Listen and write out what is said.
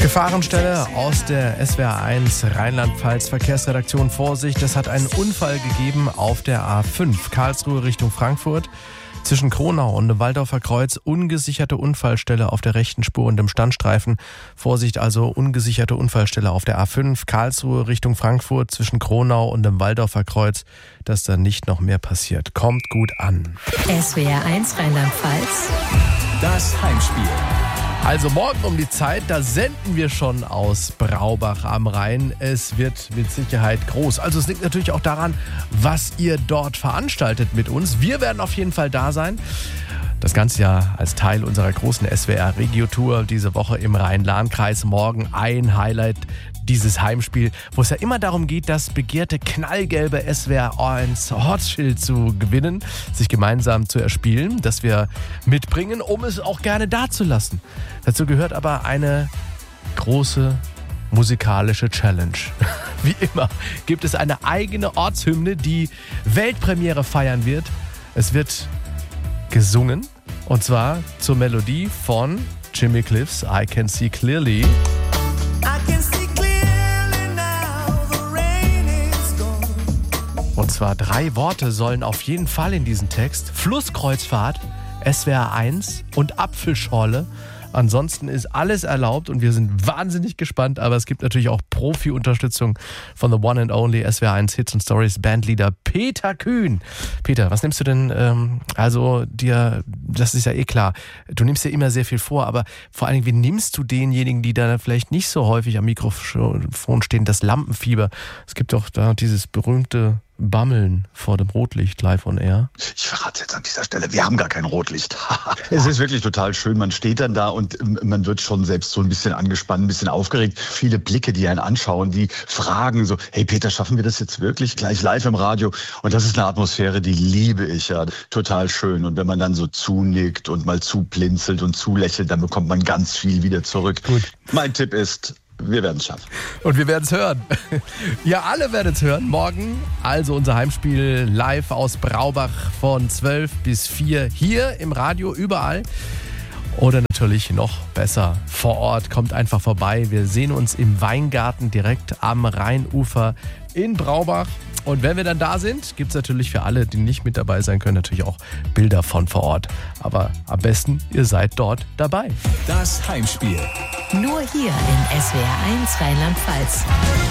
Gefahrenstelle aus der SWR1 Rheinland-Pfalz Verkehrsredaktion. Vorsicht, es hat einen Unfall gegeben auf der A5 Karlsruhe Richtung Frankfurt. Zwischen Kronau und dem Walldorfer Kreuz ungesicherte Unfallstelle auf der rechten Spur und im Standstreifen. Vorsicht also, ungesicherte Unfallstelle auf der A5 Karlsruhe Richtung Frankfurt zwischen Kronau und dem Walldorfer Kreuz, dass da nicht noch mehr passiert. Kommt gut an. SWR1 Rheinland-Pfalz. Das Heimspiel. Also morgen um die Zeit, da senden wir schon aus Braubach am Rhein. Es wird mit Sicherheit groß. Also es liegt natürlich auch daran, was ihr dort veranstaltet mit uns. Wir werden auf jeden Fall da sein. Das Ganze ja als Teil unserer großen SWR-Regio-Tour diese Woche im Rhein-Lahn-Kreis. Morgen ein Highlight, dieses Heimspiel, wo es ja immer darum geht, das begehrte knallgelbe SWR1 Ortsschild zu gewinnen, sich gemeinsam zu erspielen, das wir mitbringen, um es auch gerne dazulassen. Dazu gehört aber eine große musikalische Challenge. Wie immer gibt es eine eigene Ortshymne, die Weltpremiere feiern wird. Es wird gesungen, und zwar zur Melodie von Jimmy Cliff's I Can See Clearly. Und zwar 3 Worte sollen auf jeden Fall in diesen Text. Flusskreuzfahrt, SWR1 und Apfelschorle. Ansonsten ist alles erlaubt und wir sind wahnsinnig gespannt, aber es gibt natürlich auch Profi-Unterstützung von the one and only SWR1 Hits and Stories Bandleader Peter Kühn. Peter, was nimmst du denn, das ist ja eh klar, du nimmst ja immer sehr viel vor, aber vor allen Dingen, wie nimmst du denjenigen, die da vielleicht nicht so häufig am Mikrofon stehen, das Lampenfieber? Es gibt doch da dieses berühmte Bammeln vor dem Rotlicht live on air. Ich verrate jetzt an dieser Stelle, wir haben gar kein Rotlicht. Es ist wirklich total schön, man steht dann da und man wird schon selbst so ein bisschen angespannt, ein bisschen aufgeregt. Viele Blicke, die einen anschauen, die fragen so, hey Peter, schaffen wir das jetzt wirklich gleich live im Radio? Und das ist eine Atmosphäre, die liebe ich ja, total schön. Und wenn man dann so zunickt und mal zublinzelt und zulächelt, dann bekommt man ganz viel wieder zurück. Gut. Mein Tipp ist, wir werden es schaffen. Und wir werden es hören. Ja, alle werden es hören. Morgen also unser Heimspiel live aus Braubach von 12 bis 4 hier im Radio, überall. Oder natürlich noch besser vor Ort. Kommt einfach vorbei. Wir sehen uns im Weingarten direkt am Rheinufer in Braubach. Und wenn wir dann da sind, gibt es natürlich für alle, die nicht mit dabei sein können, natürlich auch Bilder von vor Ort. Aber am besten, ihr seid dort dabei. Das Heimspiel. Nur hier in SWR1 Rheinland-Pfalz.